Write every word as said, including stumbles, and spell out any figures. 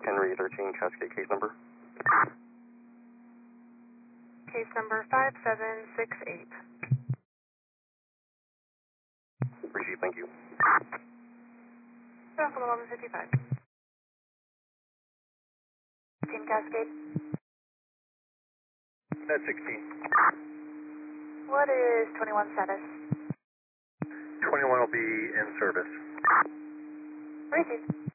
Henry thirteen, Cascade case number. Case number five seven six eight. Appreciate, thank you. Vehicle eleven fifty-five. Team Cascade. Net sixteen. What is twenty-one status? twenty-one will be in service. Received.